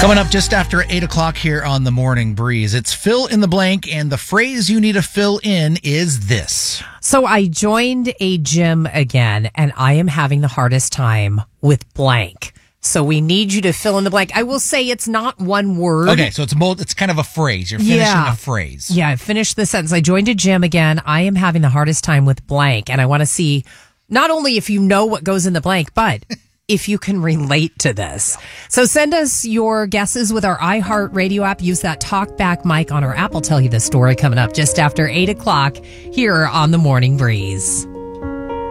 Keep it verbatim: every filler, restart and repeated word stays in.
Coming up just after eight o'clock here on the Morning Breeze, it's fill in the blank, and the phrase you need to fill in is this. So I joined a gym again, and I am having the hardest time with blank. So we need you to fill in the blank. I will say it's not one word. Okay, so it's mo- it's kind of a phrase. You're finishing Yeah. a phrase. Yeah, I finished the sentence. I joined a gym again. I am having the hardest time with blank, and I want to see not only if you know what goes in the blank, but if you can relate to this. So send us your guesses with our iHeartRadio app. Use that talkback mic on our app. I'll tell you the story coming up just after eight o'clock here on the Morning Breeze.